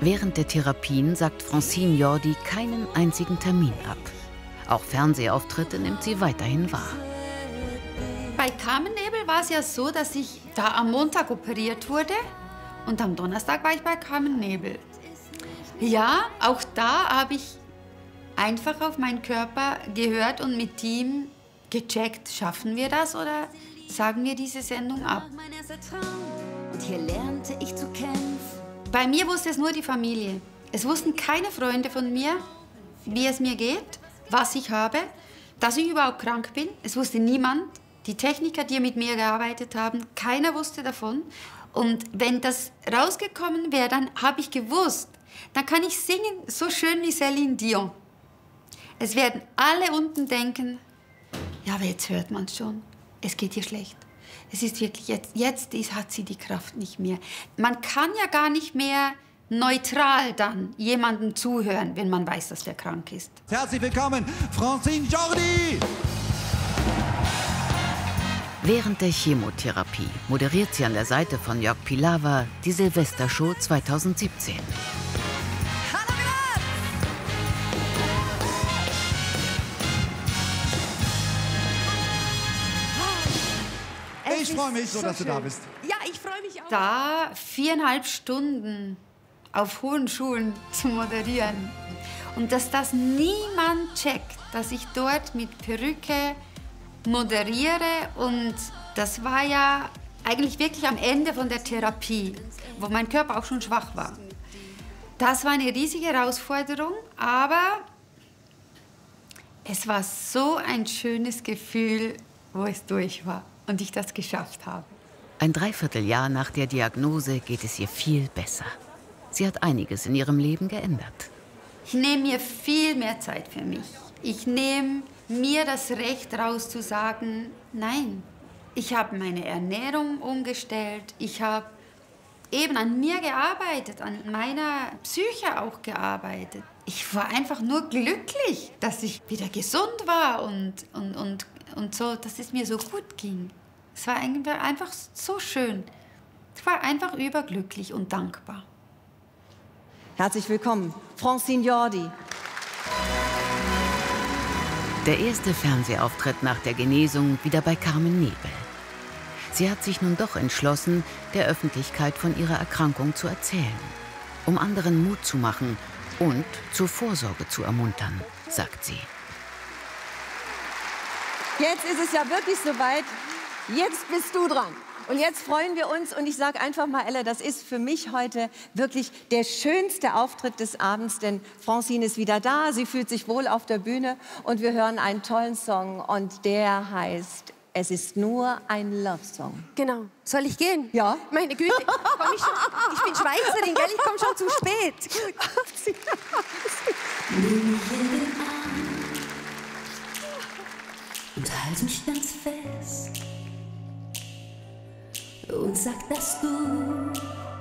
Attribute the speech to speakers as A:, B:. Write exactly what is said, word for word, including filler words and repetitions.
A: Während der Therapien sagt Francine Jordi keinen einzigen Termin ab. Auch Fernsehauftritte nimmt sie weiterhin wahr.
B: Bei Carmen Nebel war es ja so, dass ich da am Montag operiert wurde und am Donnerstag war ich bei Carmen Nebel. Ja, auch da habe ich einfach auf meinen Körper gehört und mit ihm gecheckt, schaffen wir das oder sagen wir diese Sendung ab.
C: Und hier lernte ich zu kämpfen.
B: Bei mir wusste es nur die Familie. Es wussten keine Freunde von mir, wie es mir geht, was ich habe, dass ich überhaupt krank bin. Es wusste niemand. Die Techniker, die mit mir gearbeitet haben, keiner wusste davon. Und wenn das rausgekommen wäre, dann habe ich gewusst, dann kann ich singen so schön wie Céline Dion. Es werden alle unten denken, ja, aber jetzt hört man es schon, es geht ihr schlecht. Es ist wirklich, jetzt, jetzt ist, hat sie die Kraft nicht mehr. Man kann ja gar nicht mehr neutral dann jemandem zuhören, wenn man weiß, dass der krank ist.
D: Herzlich willkommen, Francine Jordi!
A: Während der Chemotherapie moderiert sie an der Seite von Jörg Pilawa die Silvestershow zweitausendsiebzehn.
D: Ich freue mich so, so dass schön. du da bist.
C: Ja, ich freue mich auch.
B: Da viereinhalb Stunden auf hohen Schulen zu moderieren und dass das niemand checkt, dass ich dort mit Perücke moderiere und das war ja eigentlich wirklich am Ende von der Therapie, wo mein Körper auch schon schwach war. Das war eine riesige Herausforderung, aber es war so ein schönes Gefühl, wo es durch war und ich das geschafft habe.
A: Ein Dreivierteljahr nach der Diagnose geht es ihr viel besser. Sie hat einiges in ihrem Leben geändert.
B: Ich nehme mir viel mehr Zeit für mich. Ich nehme mir das Recht raus zu sagen, nein. Ich habe meine Ernährung umgestellt. Ich habe eben an mir gearbeitet, an meiner Psyche auch gearbeitet. Ich war einfach nur glücklich, dass ich wieder gesund war und, und, und, und so, dass es mir so gut ging. Es war einfach so schön. Ich war einfach überglücklich und dankbar.
E: Herzlich willkommen, Francine Jordi.
A: Der erste Fernsehauftritt nach der Genesung wieder bei Carmen Nebel. Sie hat sich nun doch entschlossen, der Öffentlichkeit von ihrer Erkrankung zu erzählen, um anderen Mut zu machen und zur Vorsorge zu ermuntern, sagt sie.
E: Jetzt ist es ja wirklich soweit. Jetzt bist du dran. Und jetzt freuen wir uns und ich sage einfach mal, Ella, das ist für mich heute wirklich der schönste Auftritt des Abends, denn Francine ist wieder da, sie fühlt sich wohl auf der Bühne und wir hören einen tollen Song und der heißt Es ist nur ein Love-Song.
C: Genau. Soll ich gehen?
E: Ja.
C: Meine Güte, komm ich, schon, ich bin Schweizerin, gell? Ich komme schon zu spät.
F: Nimm mich in den Arm und halt mich ganz fest und sag, dass du